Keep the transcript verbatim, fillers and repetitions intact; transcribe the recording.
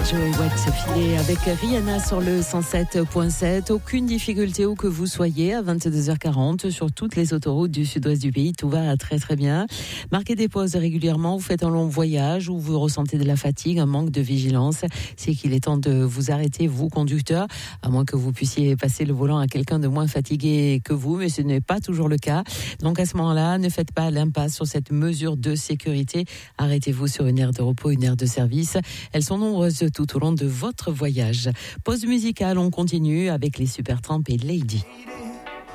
Joey Watt se filer avec Rihanna sur le cent sept point sept. Aucune difficulté où que vous soyez à vingt-deux heures quarante sur toutes les autoroutes du sud-ouest du pays. Tout va très très bien. Marquez des pauses régulièrement. Vous faites un long voyage ou vous ressentez de la fatigue, un manque de vigilance. C'est qu'il est temps de vous arrêter, vous conducteurs, à moins que vous puissiez passer le volant à quelqu'un de moins fatigué que vous, mais ce n'est pas toujours le cas. Donc à ce moment-là, ne faites pas l'impasse sur cette mesure de sécurité. Arrêtez-vous sur une aire de repos, une aire de service. Elles sont nombreuses tout au long de votre voyage. Pause musicale, on continue avec les Supertramp et Lady.